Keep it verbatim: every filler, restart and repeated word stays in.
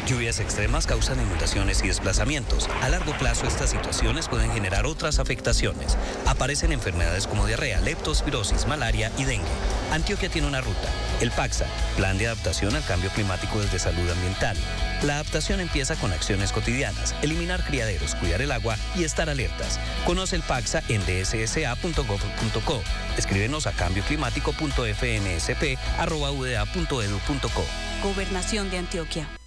Lluvias extremas causan inundaciones y desplazamientos. A largo plazo, estas situaciones pueden generar otras afectaciones. Aparecen enfermedades como diarrea, leptospirosis, malaria y dengue. Antioquia tiene una ruta, el PACSA, Plan de Adaptación al Cambio Climático desde Salud Ambiental. La adaptación empieza con acciones cotidianas, eliminar criaderos, cuidar el agua y estar alertas. Conoce el PACSA en d s s a punto gov punto co. Escríbenos a cambio climático punto f n s p arroba u d a punto e d u punto co. Gobernación de Antioquia.